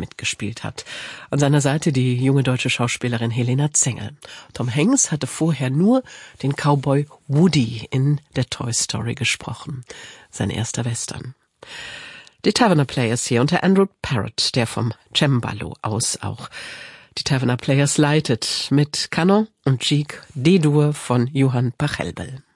mitgespielt hat. An seiner Seite die junge deutsche Schauspielerin Helena Zengel. Tom Hanks hatte vorher nur den Cowboy Woody in der Toy Story gesprochen. Sein erster Western. Die Taverner Players hier unter Andrew Parrott, der vom Cembalo aus auch die Taverner Players leitet, mit Canon und Gigue D-Dur von Johann Pachelbel.